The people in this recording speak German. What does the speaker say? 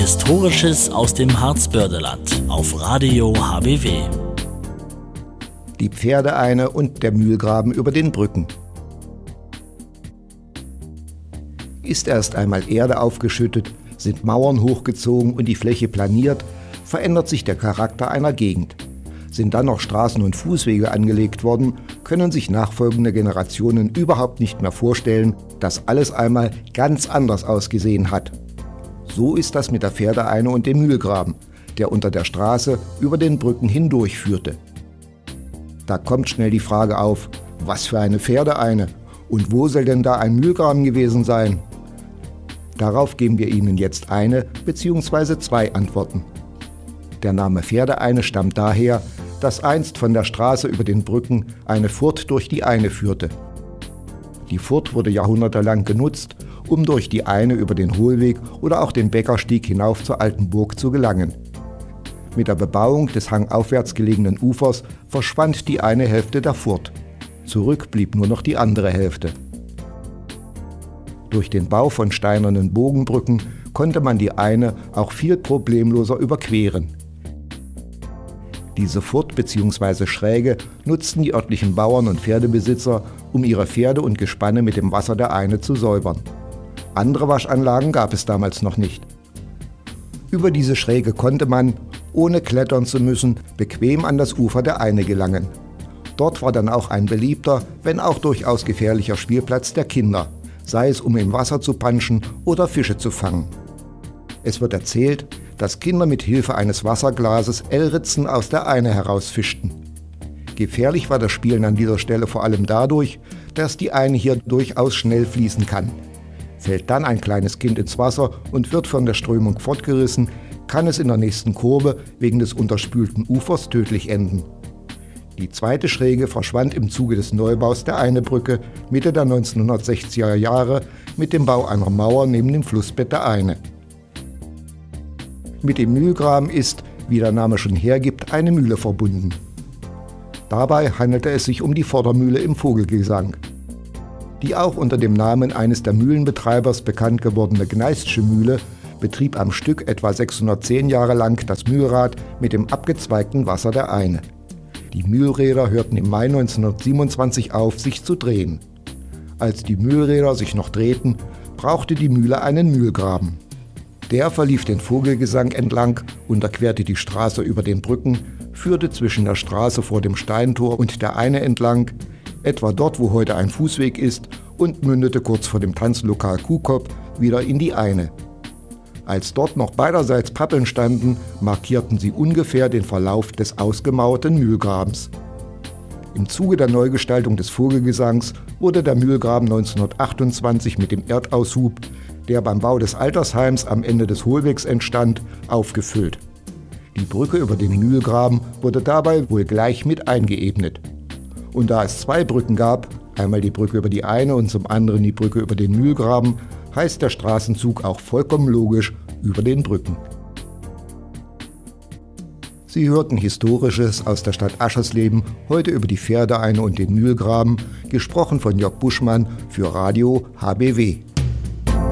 Historisches aus dem Harzbördeland auf Radio HBW. Die Pferdeeine und der Mühlgraben über den Brücken. Ist erst einmal Erde aufgeschüttet, sind Mauern hochgezogen und die Fläche planiert, verändert sich der Charakter einer Gegend. Sind dann noch Straßen und Fußwege angelegt worden, können sich nachfolgende Generationen überhaupt nicht mehr vorstellen, dass alles einmal ganz anders ausgesehen hat. So ist das mit der Pferdeeine und dem Mühlgraben, der unter der Straße über den Brücken hindurchführte. Da kommt schnell die Frage auf, was für eine Pferdeeine und wo soll denn da ein Mühlgraben gewesen sein? Darauf geben wir Ihnen jetzt eine bzw. zwei Antworten. Der Name Pferdeeine stammt daher, dass einst von der Straße über den Brücken eine Furt durch die Eine führte. Die Furt wurde jahrhundertelang genutzt, um durch die Eine über den Hohlweg oder auch den Bäckerstieg hinauf zur alten Burg zu gelangen. Mit der Bebauung des hangaufwärts gelegenen Ufers verschwand die eine Hälfte der Furt. Zurück blieb nur noch die andere Hälfte. Durch den Bau von steinernen Bogenbrücken konnte man die Eine auch viel problemloser überqueren. Diese Furt bzw. Schräge nutzten die örtlichen Bauern und Pferdebesitzer, um ihre Pferde und Gespanne mit dem Wasser der Eine zu säubern. Andere Waschanlagen gab es damals noch nicht. Über diese Schräge konnte man, ohne klettern zu müssen, bequem an das Ufer der Eine gelangen. Dort war dann auch ein beliebter, wenn auch durchaus gefährlicher Spielplatz der Kinder, sei es um im Wasser zu panschen oder Fische zu fangen. Es wird erzählt, dass Kinder mit Hilfe eines Wasserglases L-Ritzen aus der Eine herausfischten. Gefährlich war das Spielen an dieser Stelle vor allem dadurch, dass die Eine hier durchaus schnell fließen kann. Fällt dann ein kleines Kind ins Wasser und wird von der Strömung fortgerissen, kann es in der nächsten Kurve wegen des unterspülten Ufers tödlich enden. Die zweite Schräge verschwand im Zuge des Neubaus der Eine-Brücke Mitte der 1960er Jahre mit dem Bau einer Mauer neben dem Flussbett der Eine. Mit dem Mühlgraben ist, wie der Name schon hergibt, eine Mühle verbunden. Dabei handelte es sich um die Vordermühle im Vogelgesang. Die auch unter dem Namen eines der Mühlenbetreibers bekannt gewordene Gneistsche Mühle betrieb am Stück etwa 610 Jahre lang das Mühlrad mit dem abgezweigten Wasser der Eine. Die Mühlräder hörten im Mai 1927 auf, sich zu drehen. Als die Mühlräder sich noch drehten, brauchte die Mühle einen Mühlgraben. Der verlief den Vogelgesang entlang, unterquerte die Straße über den Brücken, führte zwischen der Straße vor dem Steintor und der Eine entlang, etwa dort, wo heute ein Fußweg ist, und mündete kurz vor dem Tanzlokal Kuhkopf wieder in die Eine. Als dort noch beiderseits Pappeln standen, markierten sie ungefähr den Verlauf des ausgemauerten Mühlgrabens. Im Zuge der Neugestaltung des Vogelgesangs wurde der Mühlgraben 1928 mit dem Erdaushub, der beim Bau des Altersheims am Ende des Hohlwegs entstand, aufgefüllt. Die Brücke über den Mühlgraben wurde dabei wohl gleich mit eingeebnet. Und da es zwei Brücken gab, einmal die Brücke über die Eine und zum anderen die Brücke über den Mühlgraben, heißt der Straßenzug auch vollkommen logisch über den Brücken. Sie hörten Historisches aus der Stadt Aschersleben, heute über die Pferdeeine und den Mühlgraben, gesprochen von Jörg Buschmann für Radio HBW.